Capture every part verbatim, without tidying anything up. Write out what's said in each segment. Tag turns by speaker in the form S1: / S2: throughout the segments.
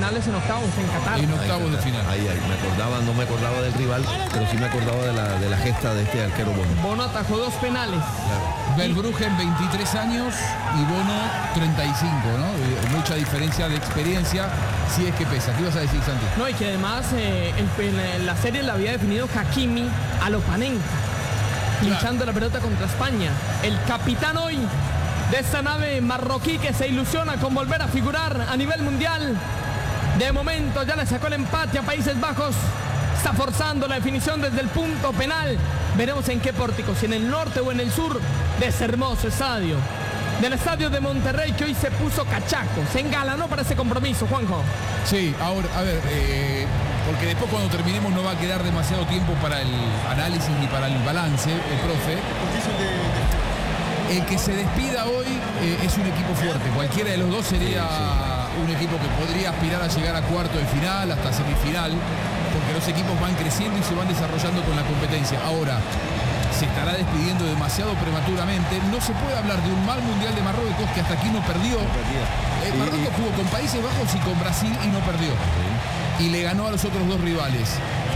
S1: penales en octavos en Qatar.
S2: En octavos de final.
S3: Ahí, ahí, me acordaba, no me acordaba del rival, pero sí me acordaba de la, de la gesta de este arquero Bono.
S1: Bono atajó dos penales.
S3: Claro.
S2: Verbruggen, veintitrés años, y Bono, treinta y cinco, ¿no? Eh, mucha diferencia de experiencia, si es que pesa. ¿Qué ibas a decir, Santi?
S1: No, y que además eh, el, en la serie la había definido Hakimi a lo Panenka, hinchando la pelota contra España. El capitán hoy de esta nave marroquí que se ilusiona con volver a figurar a nivel mundial. De momento ya le sacó el empate a Países Bajos. Está forzando la definición desde el punto penal. Veremos en qué pórtico, si en el norte o en el sur de ese hermoso estadio. Del estadio de Monterrey, que hoy se puso cachaco. Se engalanó para ese compromiso, Juanjo.
S2: Sí, ahora, a ver, eh, porque después cuando terminemos no va a quedar demasiado tiempo para el análisis ni para el balance, el profe. El que se despida hoy eh, es un equipo fuerte. Cualquiera de los dos sería un equipo que podría aspirar a llegar a cuarto de final, hasta semifinal, porque los equipos van creciendo y se van desarrollando con la competencia. Ahora, se estará despidiendo demasiado prematuramente. No se puede hablar de un mal mundial de Marruecos, que hasta aquí no perdió. Eh, Marruecos jugó con Países Bajos y con Brasil y no perdió. Y le ganó a los otros dos rivales.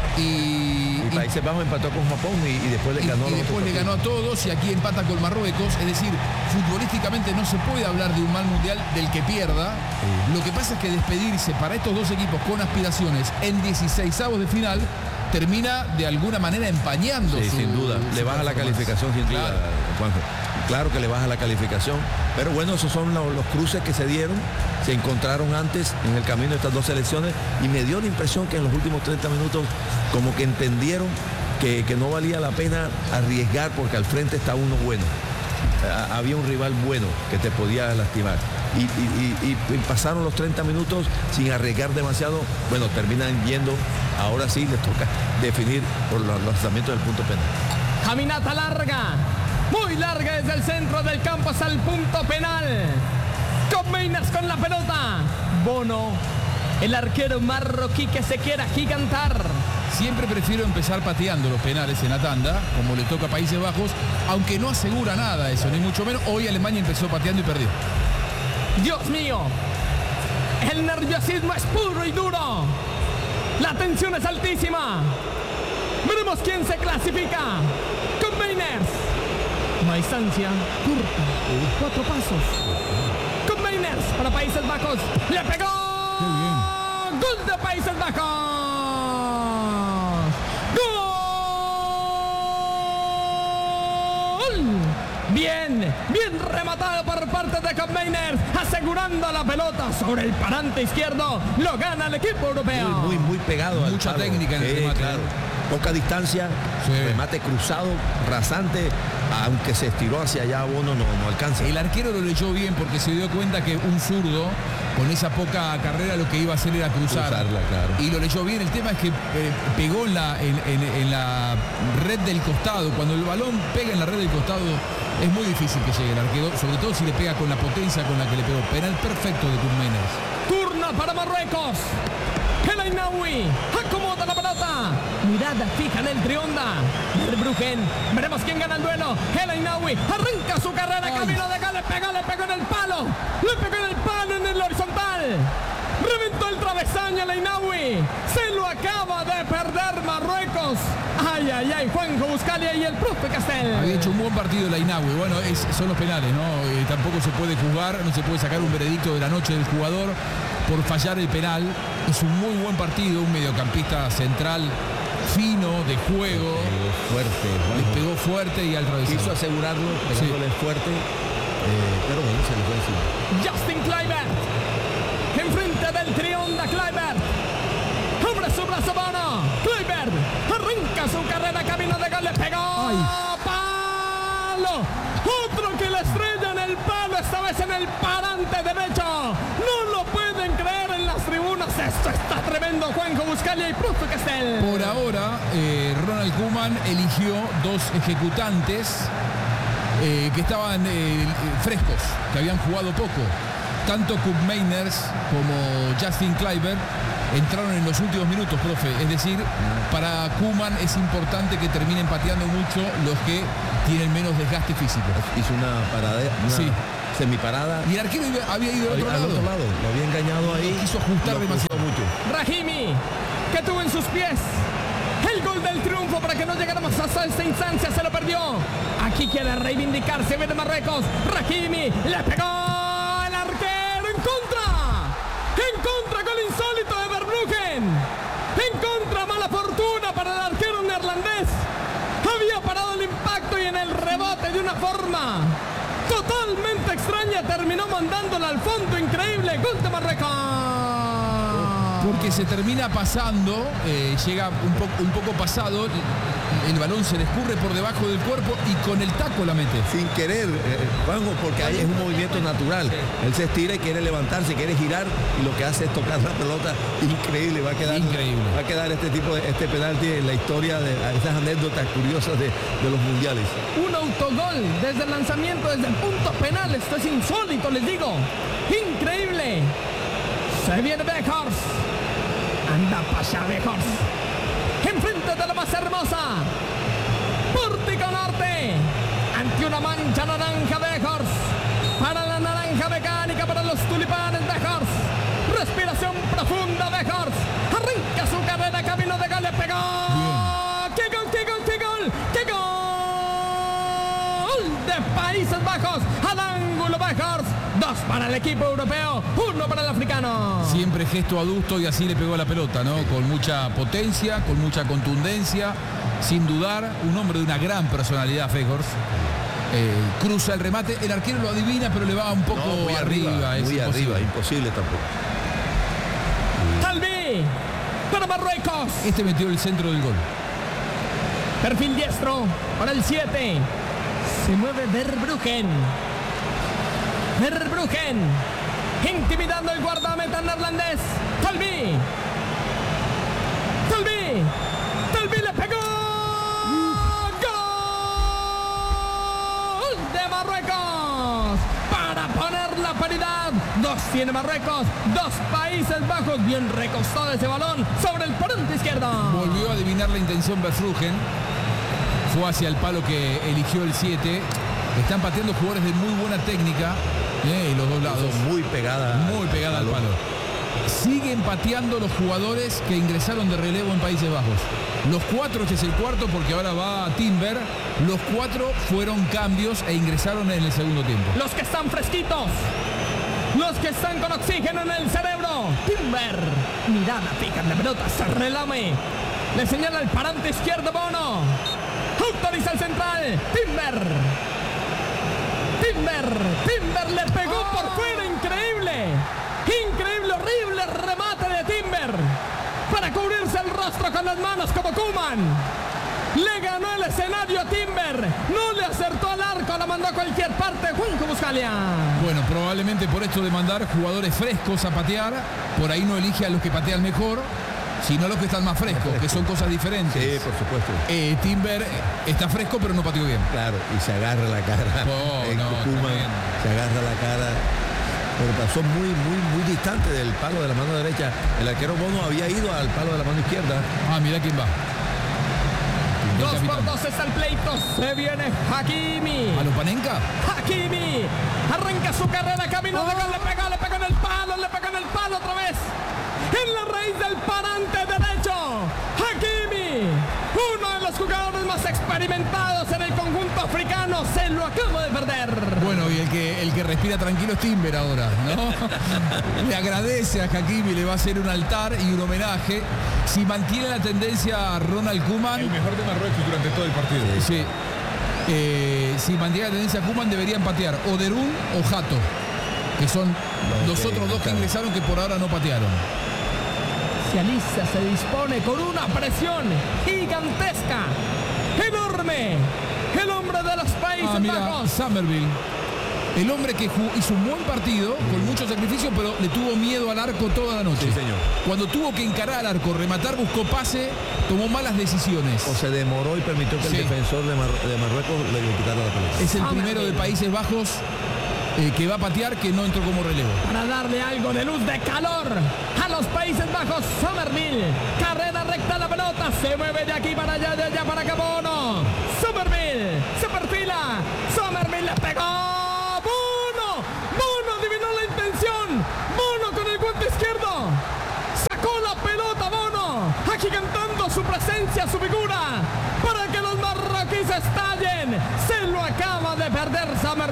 S2: Y,
S3: y Países Bajos empató con Japón y, y después le ganó,
S2: y, y después le ganó a todos, y aquí empata con Marruecos. Es decir, futbolísticamente no se puede hablar de un mal mundial del que pierda. Sí. Lo que pasa es que despedirse para estos dos equipos con aspiraciones en dieciseisavos de final termina de alguna manera empañando.
S3: Sí,
S2: su,
S3: sin duda, le baja la calificación, sin
S2: claro.
S3: duda, Juanjo. Claro que le baja la calificación, pero bueno, esos son los, los cruces que se dieron, se encontraron antes en el camino de estas dos selecciones, y me dio la impresión que en los últimos treinta minutos como que entendieron que, que no valía la pena arriesgar, porque al frente está uno bueno. Eh, había un rival bueno que te podía lastimar. Y, y, y, y pasaron los treinta minutos sin arriesgar demasiado. Bueno, terminan yendo. Ahora sí les toca definir por los lanzamientos del punto penal.
S1: Caminata larga, muy larga desde el centro del campo hasta el punto penal. Con Meiners con la pelota. Bono, el arquero marroquí que se quiere agigantar.
S2: Siempre prefiero empezar pateando los penales en la tanda, como le toca a Países Bajos, aunque no asegura nada eso, ni mucho menos. Hoy Alemania empezó pateando y perdió.
S1: Dios mío, el nerviosismo es puro y duro. La tensión es altísima. Veremos quién se clasifica. Con Meiners. Una distancia corta, cuatro pasos. Con Meiners para Países Bajos. ¡Le pegó!
S2: ¡Qué bien!
S1: ¡Gol de Países Bajos! ¡Gol! Bien, bien rematado por parte de Con Meiners, asegurando la pelota sobre el parante izquierdo. Lo gana el equipo europeo.
S3: Muy, muy, muy pegado.
S2: Mucha
S3: al palo.
S2: técnica en el
S3: sí,
S2: remate.
S3: Claro. Poca distancia, sí. Remate cruzado, rasante, aunque se estiró hacia allá, Bono no, no alcanza.
S2: El arquero lo leyó bien porque se dio cuenta que un zurdo con esa poca carrera lo que iba a hacer era cruzar.
S3: Cruzarla, claro.
S2: Y lo leyó bien. El tema es que eh, pegó en la, en, en, en la red del costado. Cuando el balón pega en la red del costado es muy difícil que llegue el arquero, sobre todo si le pega con la potencia con la que le pegó. Penal perfecto de Koen Meiners.
S1: Turno para Marruecos. El Ainaoui acomoda la pelota. Mirada fija en el trionda. Verbruggen. Veremos quién gana el duelo. El Ainaoui arranca su carrera. Ay. Camino de acá. Le pegó, le pegó en el palo. Le pegó en el palo en el horizontal. Reventó el travesaño el Ainaoui. Se lo acaba de perder Marruecos. Ay, ay, ay. Juanjo Buscalia y el profe Castel.
S2: Había hecho un buen partido el Ainaoui. Bueno, es, son los penales, ¿no? Eh, tampoco se puede juzgar, no se puede sacar un veredicto de la noche del jugador por fallar el penal. Es un muy buen partido, un mediocampista central fino, de juego.
S3: Pegó fuerte, bueno.
S2: Les pegó fuerte y al travesaño.
S3: Quiso asegurarlo, pegándole sí. fuerte, eh, pero bueno, se le fue encima.
S1: Justin Kluivert, enfrente del trionda Kluivert. Abre su brazo Bono. Kluivert arranca su carrera, camino de gol, le pegó. Ay. ¡Palo! Otro que le estrella en el palo, esta vez en el parante derecho. No lo pueden creer en las tribunas. Esto está tremendo. Juanjo Buscalia y profe Castel.
S2: Por ahora, eh, Ronald Koeman eligió dos ejecutantes eh, que estaban eh, frescos, que habían jugado poco. Tanto Koen Meiners como Justin Kluivert entraron en los últimos minutos, profe. Es decir, para Koeman es importante que terminen pateando mucho los que tienen menos desgaste físico.
S3: Hizo una parada, una
S2: sí.
S3: semiparada.
S2: Y el arquero había ido al otro,
S3: al
S2: lado.
S3: otro lado. Lo había engañado ahí.
S2: Quiso ajustar
S3: lo
S2: demasiado.
S3: sitio.
S1: Rahimi, que tuvo en sus pies el gol del triunfo para que no llegáramos hasta esta instancia, se lo perdió. Aquí quiere reivindicarse, viene Marruecos. Rahimi le pegó el arquero en contra. En contra, gol insólito de Verbruggen. En contra, mala fortuna para el arquero neerlandés. Había parado el impacto y en el rebote de una forma totalmente extraña terminó mandándola al fondo. Increíble, gol de Marruecos.
S2: Porque se termina pasando, eh, llega un, po un poco pasado, el, el balón se le escurre por debajo del cuerpo y con el taco la mete.
S3: Sin querer, eh, Juanjo, porque ahí es un movimiento natural. Él se estira y quiere levantarse, quiere girar y lo que hace es tocar la pelota. Increíble, va a quedar,
S2: Increíble.
S3: Va a quedar este tipo de este penalti en la historia de esas anécdotas curiosas de, de los mundiales.
S1: Un autogol desde el lanzamiento, desde el punto penal. Esto es insólito, les digo. Increíble. Se viene Weghorst. Anda para allá, Weghorst. Enfrente de la más hermosa. Pórtico Norte. Ante una mancha naranja, Weghorst. Para la naranja mecánica, para los tulipanes, Weghorst. Respiración profunda, Weghorst. Arranca su carrera, camino de gol, le pegó.
S2: Bien.
S1: ¡Qué gol, qué gol, qué gol! ¡Qué gol! De Países Bajos al ángulo, Weghorst. Dos para el equipo europeo, uno para el africano.
S2: Siempre gesto adusto y así le pegó la pelota, ¿no? Con mucha potencia, con mucha contundencia, sin dudar, un hombre de una gran personalidad, Weghorst. Eh, cruza el remate, el arquero lo adivina, pero le va un poco
S3: No, muy
S2: arriba.
S3: arriba,
S2: es
S3: muy
S2: imposible.
S3: arriba, imposible tampoco.
S1: Talbi para Marruecos.
S2: Este metió el centro del gol.
S1: Perfil diestro para el siete. Se mueve Verbruggen. Verbruggen. Intimidando el guardameta neerlandés. Talbi. Talbi. Talbi le pegó. Gol de Marruecos. Para poner la paridad. Dos tiene Marruecos. Dos Países Bajos. Bien recostado ese balón sobre el parante izquierdo.
S2: Volvió a adivinar la intención Verbruggen. Fue hacia el palo que eligió el siete. Están pateando jugadores de muy buena técnica. Eh, y los dos lados.
S3: Muy pegada.
S2: Muy pegada al palo. Siguen pateando los jugadores que ingresaron de relevo en Países Bajos. Los cuatro, este es el cuarto porque ahora va Timber. Los cuatro fueron cambios e ingresaron en el segundo tiempo.
S1: Los que están fresquitos. Los que están con oxígeno en el cerebro. Timber. Mirada fija en la pelota. Se relame. Le señala el parante izquierdo Bono. Autoriza el central. Timber. Timber. Timber le pegó por fuera. Increíble. Increíble, horrible remate de Timber. Para cubrirse el rostro con las manos como Koeman. Le ganó el escenario a Timber. No le acertó al arco. La mandó a cualquier parte. Juanjo Buscalia.
S2: Bueno, probablemente por esto de mandar jugadores frescos a patear, por ahí no elige a los que patean mejor, sino a los que están más frescos, que son cosas diferentes.
S3: Sí, por supuesto.
S2: Eh, Timber está fresco, pero no pateó bien.
S3: Claro, y se agarra la cara.
S2: Oh,
S3: el
S2: no,
S3: Koeman
S2: tremendo.
S3: se agarra la cara. Pero pasó muy, muy, muy distante del palo de la mano derecha. El arquero Bono había ido al palo de la mano izquierda.
S2: Ah, mira quién va. El
S1: Dos
S2: capitán.
S1: por dos está el pleito. Se viene Hakimi.
S2: ¿A los Panenka?
S1: Hakimi. Arranca su carrera. Camino de gol. Le pegó, le pegó en el palo. Le pegó en el palo otra vez. En la raíz del parante derecho. Hakimi. Uno de los jugadores más experimentados en el conjunto africano. Se lo acaba de perder.
S2: Bueno, y el que, el que respira tranquilo es Timber ahora, ¿no? Le agradece a Hakimi, le va a hacer un altar y un homenaje. Si mantiene la tendencia a Ronald Koeman,
S4: El mejor de Marruecos durante todo el partido.
S2: sí. Eh, si mantiene la tendencia a Koeman, deberían patear o Derun o Jato, que son los
S3: que
S2: otros dos que
S3: claro.
S2: ingresaron que por ahora no patearon.
S1: Se alisa, se dispone con una presión gigantesca. Enorme. El hombre de los Países
S2: Ah, mira,
S1: Bajos.
S2: Somerville. El hombre que jugó- hizo un buen partido, con mucho sacrificio, pero le tuvo miedo al arco toda la noche.
S3: Sí, señor.
S2: Cuando tuvo que encarar al arco, rematar, buscó pase, tomó malas decisiones.
S3: O se demoró y permitió que
S2: Sí.
S3: el defensor de, Mar- de Marruecos le, le quitara la pelota.
S2: Es el
S1: Somerville.
S2: primero de Países Bajos eh, que va a patear, que no entró como relevo.
S1: Para darle algo de luz, de calor a los Países Bajos. Somerville. Carrera recta a la pelota. Se mueve de aquí para allá, de allá para acá. Bono. Somerville. Se perfila. Somerville le pegó. Bono. Bono adivinó la intención. Bono con el guante izquierdo. Sacó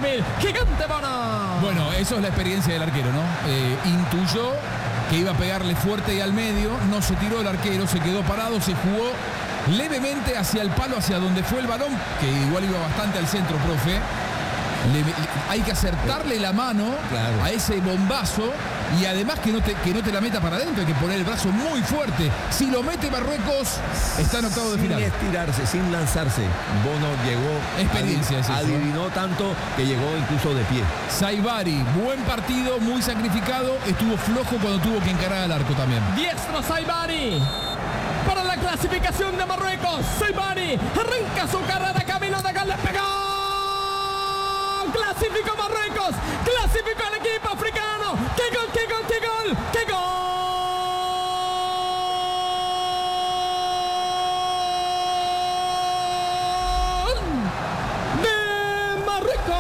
S1: Brasil. Gigante Bono.
S2: Bueno, eso es la experiencia del arquero, ¿no? Eh, intuyó que iba a pegarle fuerte y al medio, no se tiró el arquero, se quedó parado, se jugó levemente hacia el palo, hacia donde fue el balón, que igual iba bastante al centro, profe. Le, le, hay que acertarle la mano
S3: claro.
S2: a ese bombazo y además que no, te, que no te la meta para adentro, hay que poner el brazo muy fuerte. Si lo mete Marruecos, está en octavo de final.
S3: Sin estirarse, sin lanzarse. Bono llegó,
S2: experiencia,
S3: adiv- adivinó tanto que llegó incluso de pie.
S2: Saibari, buen partido, muy sacrificado, estuvo flojo cuando tuvo que encarar al arco también.
S1: Diestro Saibari para la clasificación de Marruecos. Saibari arranca su carrera, camino de gol, le pegó. Clasificó Marruecos, clasificó el equipo africano. ¡Qué gol, qué gol, qué gol, qué gol! De Marruecos.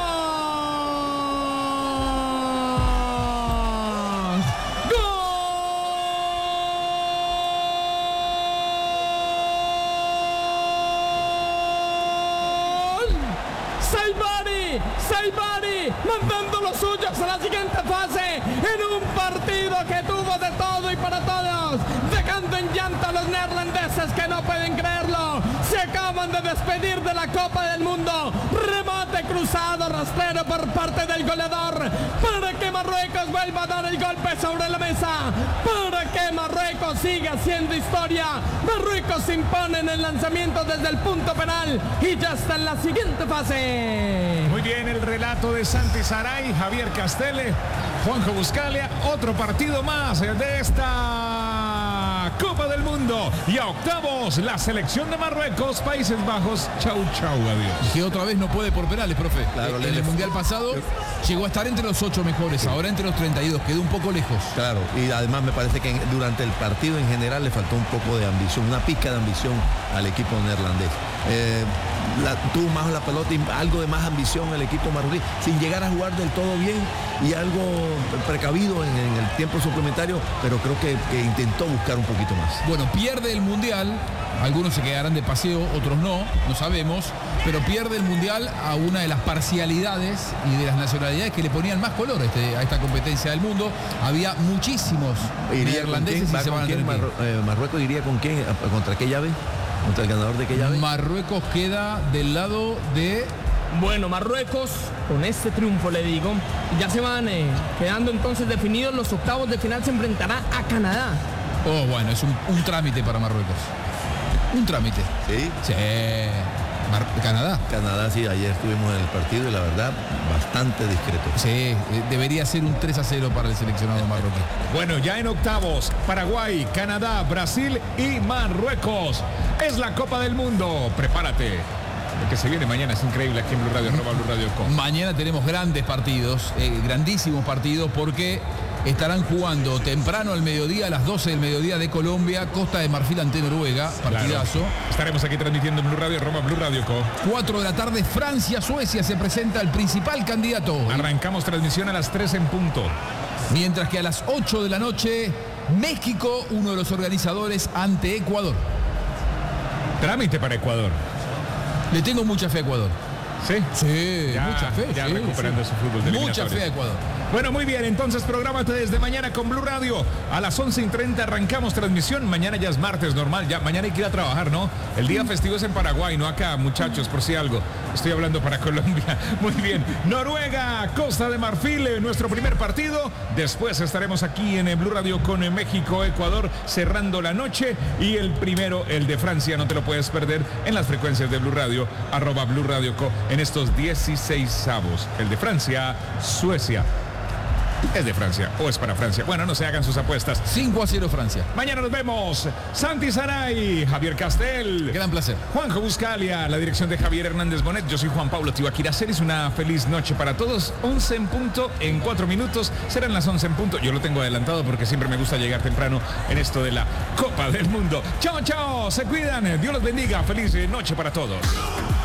S1: Saibari, Saibari, mandando los suyos a la siguiente fase en un partido que tuvo de todo y para todos, dejando en llanto a los neerlandeses que no pueden creerlo. Se acaban de despedir de la Copa del Mundo. Remate cruzado, rastrero por parte del goleador para que Marruecos vuelva a dar el golpe sobre la mesa, para que Marruecos siga haciendo historia. Marruecos se impone en el lanzamiento desde el punto penal y ya está en la siguiente fase.
S4: Muy bien, el relato de Santi Saray, Javier Castelle, Juanjo Buscalia. Otro partido más de esta Copa del Mundo. Y a octavos, la selección de Marruecos, Países Bajos. Chau, chau, adiós.
S2: Que otra vez no puede por penales, profe.
S3: Claro,
S2: en
S3: le-
S2: el
S3: le-
S2: Mundial pasado llegó a estar entre los ocho mejores, ahora entre los treinta y dos, quedó un poco lejos.
S3: Claro, y además me parece que en- durante el partido en general le faltó un poco de ambición, una pizca de ambición al equipo neerlandés. Eh, la- tuvo más la pelota y algo de más ambición el equipo marroquí, sin llegar a jugar del todo bien y algo precavido en, en el tiempo suplementario, pero creo que, que intentó buscar un poquito más.
S2: Bueno, pierde el Mundial, algunos se quedarán de paseo, otros no, no sabemos, pero pierde el Mundial a una de las parcialidades y de las nacionalidades que le ponían más color a, este- a esta competencia del mundo. Había muchísimos
S3: ¿Iría con
S2: neerlandeses
S3: quién?
S2: y
S3: ¿Va
S2: se
S3: con
S2: van a
S3: quién?
S2: tener que ir.
S3: Marru- eh, Marruecos iría con quién, ¿A- contra qué llave? ¿Contra el ganador de qué llave?
S2: Marruecos queda del lado de...
S1: Bueno, Marruecos, con este triunfo le digo, ya se van eh, quedando entonces definidos los octavos de final, se enfrentará a Canadá.
S2: Oh, bueno, es un, un trámite para Marruecos. Un trámite.
S3: Sí.
S2: Sí. Mar- Canadá.
S3: Canadá, sí, ayer estuvimos en el partido y la verdad, bastante discreto.
S2: Sí, eh, debería ser un tres a cero para el seleccionado marroquí.
S4: Bueno, ya en octavos, Paraguay, Canadá, Brasil y Marruecos. Es la Copa del Mundo. Prepárate. Lo que se viene mañana es increíble aquí en Blue Radio, arroba Blue Radio Com.
S2: Mañana tenemos grandes partidos, eh, grandísimos partidos, porque estarán jugando temprano al mediodía, a las doce del mediodía de Colombia, Costa de Marfil ante Noruega, partidazo.
S4: Claro. Estaremos aquí transmitiendo en Blue Radio, arroba Blue Radio Com.
S2: cuatro de la tarde, Francia, Suecia, se presenta el principal candidato.
S4: Arrancamos transmisión a las tres en punto.
S2: Mientras que a las ocho de la noche, México, uno de los organizadores, ante Ecuador.
S4: Trámite para Ecuador.
S2: Le tengo mucha fe a Ecuador.
S4: ¿Sí?
S2: Sí,
S4: Ya-
S2: mucha fe.
S4: ya
S2: sí,
S4: recuperando
S2: sí.
S4: su fútbol de
S2: Mucha
S4: eliminatorias.
S2: fe a Ecuador.
S4: Bueno, muy bien, entonces prográmate desde mañana con Blue Radio. A las once y treinta arrancamos transmisión. Mañana ya es martes normal, ya mañana hay que ir a trabajar, ¿no? El día festivo es en Paraguay, no acá, muchachos, por si algo. Estoy hablando para Colombia. Muy bien. Noruega, Costa de Marfil, eh, nuestro primer partido. Después estaremos aquí en eh, Blue Radio con eh, México, Ecuador, cerrando la noche. Y el primero, el de Francia, no te lo puedes perder en las frecuencias de Blue Radio, arroba Blue Radio Co, en estos dieciséis avos. El de Francia, Suecia. Es de Francia o es para Francia. Bueno, no se hagan sus apuestas.
S2: cinco a cero Francia.
S4: Mañana nos vemos. Santi Saray, Javier Castel,
S2: Gran placer.
S4: Juanjo Buscalia, la dirección de Javier Hernández Bonet. Yo soy Juan Pablo Tibaquira Ceres. Una feliz noche para todos. once en punto, en cuatro minutos. Serán las once en punto. Yo lo tengo adelantado porque siempre me gusta llegar temprano en esto de la Copa del Mundo. Chao, chao. Se cuidan. Dios los bendiga. Feliz noche para todos.